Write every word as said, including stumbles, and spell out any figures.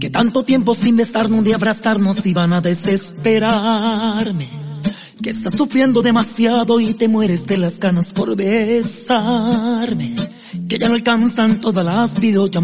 Que tanto tiempo sin besarnos y abrazarnos iban a desesperarme. Que estás sufriendo demasiado y te mueres de las ganas por besarme. Que ya no alcanzan todas las videollamadas